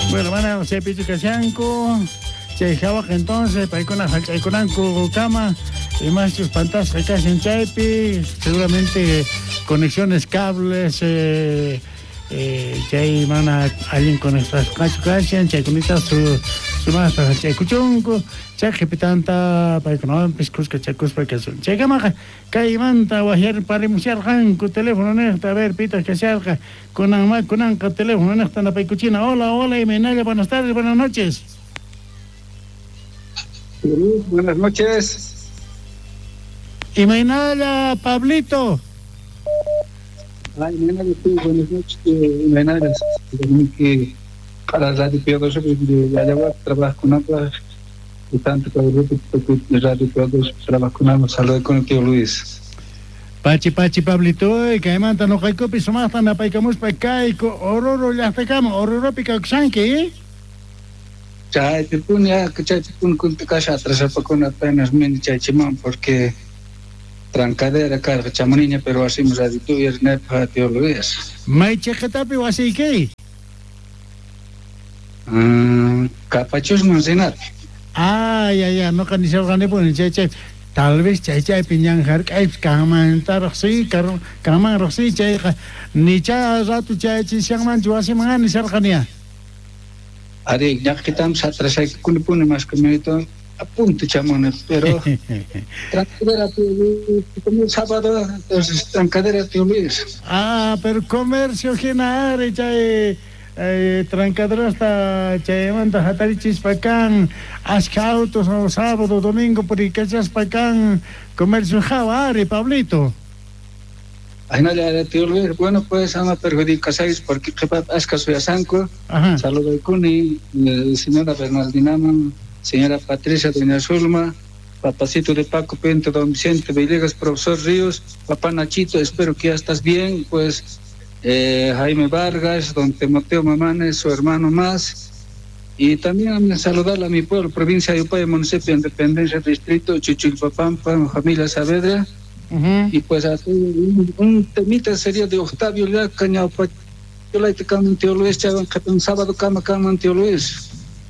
Bueno, van se pichu cachanco, se java entonces, para con cama, y más sus pantallas que casi en chaipi, seguramente conexiones, cables, chay mana alguien con estas cachucasian, chay conecta su más para chay cuchunco, chay jepitanta para con pescos que chacos para que son. Chay cama, cay manta guajer para musear janco teléfono nesta, a ver pita que se haga con anca teléfono nesta na paicuchina. Hola, y Menaya, buenas tardes, buenas noches. Buenas noches. Y Menaya, Pablito. Ay, Menaya, sí, buenas noches. Menaya, que para Radio P2 de allá trabajo con otras y tanto para el grupo de Radio P2 trabajo con ambos. Saludos con el tío Luis. Pachi, Pablito, que manta no hay copi, somasta na paicamos paico, ororo ya pecamos, ororo pica xanque, Chay pipun ya, que chay pipun con te casa atrás con apenas mini chay chimán, porque trancadera carga chamonina, pero así me radio tú y el nepa tío Luis. Mai chejetapi o así que. Capachos manzinat. Ya, no can ni se organize por chay. Tal vez chay piñan har kai kaman tarxi kaman roxi chay ni cha ratu chay siang man juasi mangan ni sarkania. Ari ya quitamos atrás hay que pone más que mérito a punto chamona, pero trancadera como el sábado, entonces trancadera tío Luis. Pero comercio genare chay trancadera hasta chay manda hatari chispacan asca autos o sábado domingo por y chispacan comercio jawari Pablito. Ay no le tío Luis, bueno pues ama perjudica seis porque asca soy a Sanco. Saludo con señora Bernardina, señora Patricia, doña Zulma, papacito de Paco Pente, don Vicente Villegas, profesor Ríos, papá Nachito, espero que ya estás bien, pues Jaime Vargas, don Timoteo Mamanes, su hermano más, y también saludar a mi pueblo, provincia de Upaya, municipio de Independencia, distrito Chuchilpapampa, familia Saavedra, y pues un temita sería de Octavio Laca, yo la te cambio tío Luis, chaval, que un sábado cama tío Luis.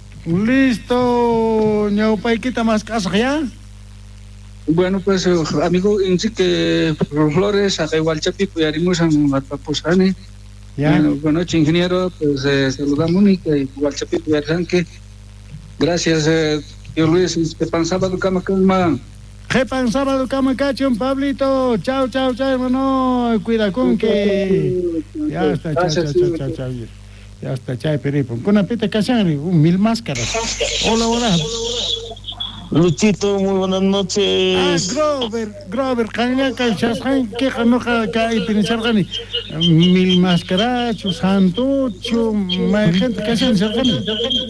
Listo, ñaupaiquita más casa ya. Bueno, pues amigo, en sí que Flores, a Igualchapi, pues harimos a Matapusani. Buenas noches, ingeniero, pues saludamos y Igualchapi, pues gracias, tío Luis, que pan sábado cama. Que pan sábado cama cachón, Pablito. Chao, hermano. Cuida con que. Ya está, chao. Ya está, chay, peripo. Con una pita cachangri, 1000 máscaras. Hola. Luchito, muy buenas noches. Grover, caña, cachasjan, que janoja, cae, pinchar, 1000 máscaras, santo, más gente que hacen cercani.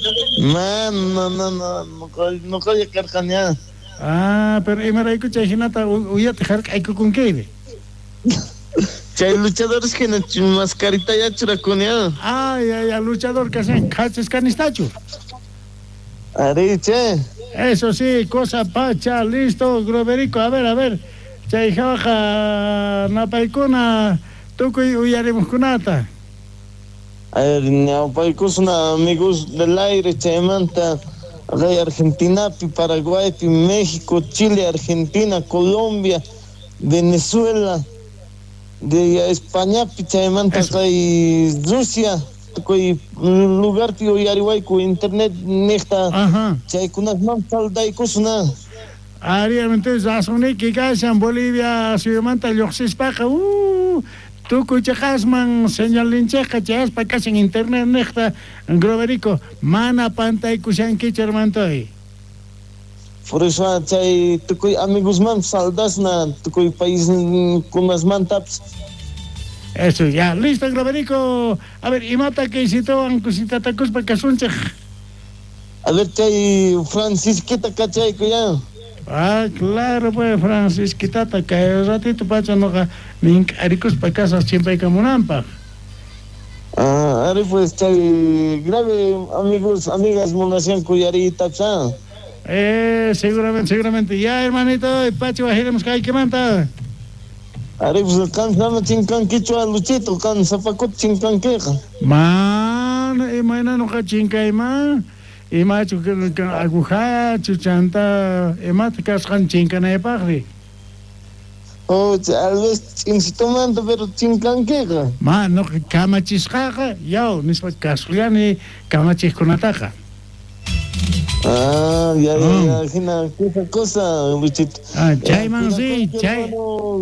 No cae carcaña. Pero y me escucha, Ginata, uya te jar, hay que con qué. Chay luchadores que no mascarita ya churaconeado. Ya, luchador que hacen caches canistacho. Che. Eso sí, cosa pacha, listo, Groverico, a ver. Chay jaja, napaikuna, tuco y uyaremos kunata. A ver, napaikos una amigos del aire, chay manta. Hay Argentina, Paraguay, México, Chile, Argentina, Colombia, Venezuela, de España, Pichamanta, y Rusia, un lugar tío Yariway con internet nesta, chay kunas man salday kusna. Entonces, asone que en Bolivia, Ciudad Yoxis Paja, tú cuchas man señal lincheja, chas para casa en internet nesta, en Groverico, mana pantay kusan kichermantoy. Por eso, chay, tukoy amigos man saldas na, tukoy país kunas man taps. Eso, ya, listo, Groverico. A ver, y mata que hiciste ancusita tacos para casunche. A ver, chay, Francisquita, cachay, ya. Claro, pues, Francisquita, que ratito pacha no ni aricos para casa siempre hay como nampa. Ahora pues, chay, grave, amigos, amigas, monación cuyarita, ¿sabes? Seguramente. Ya, hermanito, y pacho, bajiremos que hay que manta. Arif kan sama cingkang kichwa Luchito kan sapakot cingkang keka. Man, imana no chinkaima ima aguja chuchanta ima kaskan chinkana epagri. Oh, tal vez tomando pero chinkanquega. Ma no kamachisqaqa yaw nispa kasqllani kamachiskunataqa. Ah, ya, hina cosa, Luchito. Chayman sí, chay.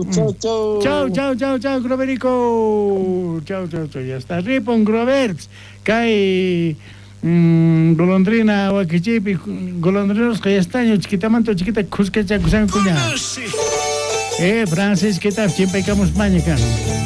Chau, Groverico. Chau, ya está. Ripon Grovers. Kai golondrina wakichipi, golondrinos que estaño, chiquitamanto, chiquita, cusca, chacusan, cuña. Francis, ¿qué tal? Siempre hay que mañana.